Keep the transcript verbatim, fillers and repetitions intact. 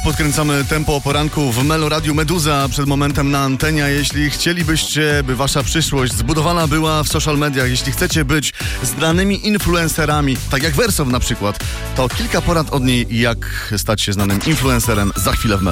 podkręcamy tempo o poranku w Melo Radiu Meduza przed momentem na antenie. Jeśli chcielibyście, by wasza przyszłość zbudowana była w social mediach, jeśli chcecie być znanymi influencerami, tak jak Wersow na przykład, to kilka porad od niej, jak stać się znanym influencerem za chwilę w Melo.